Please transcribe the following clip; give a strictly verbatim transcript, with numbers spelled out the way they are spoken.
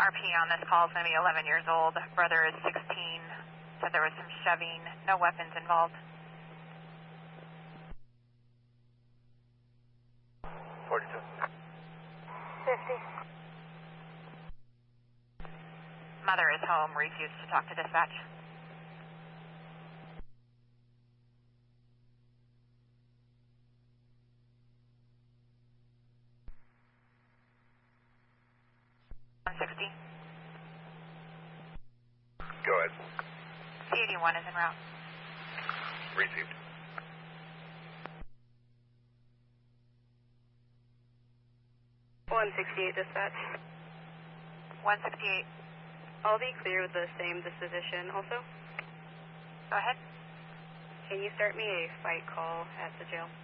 R P on this call is going to be eleven years old. Brother is sixteen. Said there was some shoving. No weapons involved. forty-two. fifty. Mother is home. Refused to talk to dispatch. one sixty. Go ahead. C eighty-one is en route. Received. one sixty-eight dispatch. one sixty-eight. I'll be clear with the same disposition also. Go ahead. Can you start me a fight call at the jail?